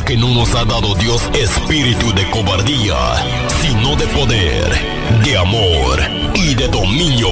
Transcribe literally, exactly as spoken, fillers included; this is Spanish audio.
Porque no nos ha dado Dios espíritu de cobardía, sino de poder, de amor y de dominio